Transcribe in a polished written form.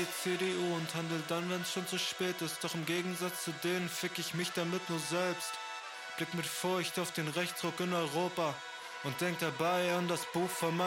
die CDU und handel dann, wenn's schon zu spät ist. Doch im Gegensatz zu denen fick ich mich damit nur selbst. Blick mit Furcht auf den Rechtsruck in Europa und denk dabei an das Buch von